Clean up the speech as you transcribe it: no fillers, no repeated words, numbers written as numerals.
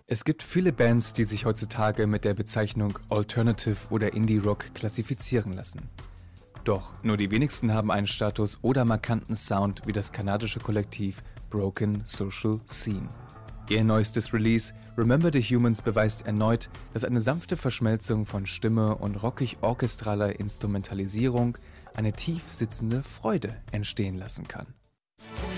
Es gibt viele Bands, die sich heutzutage mit der Bezeichnung Alternative oder Indie Rock klassifizieren lassen. Doch nur die wenigsten haben einen Status oder markanten Sound wie das kanadische Kollektiv Broken Social Scene. Ihr neuestes Release Remember the Humans beweist erneut, dass eine sanfte Verschmelzung von Stimme und rockig-orchestraler Instrumentalisierung eine tief sitzende Freude entstehen lassen kann.